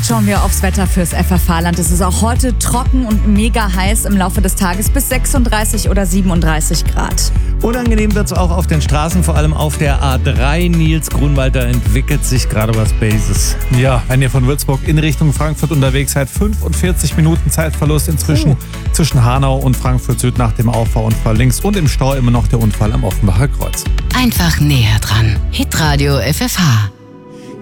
schauen wir aufs Wetter fürs FFH-Land. Es ist auch heute trocken und mega heiß im Laufe des Tages bis 36 oder 37 Grad. Unangenehm wird es auch auf den Straßen, vor allem auf der A3. Nils Grunwalder entwickelt sich gerade was Bases. Ja, wenn ihr von Würzburg in Richtung Frankfurt unterwegs seid, 45 Minuten Zeitverlust inzwischen zwischen Hanau und Frankfurt Süd nach dem Auffahrunfall links und im Stau immer noch der Unfall am Offenbacher Kreuz. Einfach näher dran. Hitradio FFH.